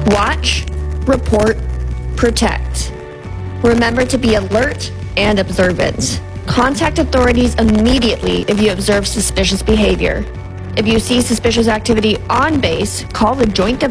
Watch, report, protect. Remember to be alert and observant. Contact authorities immediately if you observe suspicious behavior. If you see suspicious activity on base, call the Joint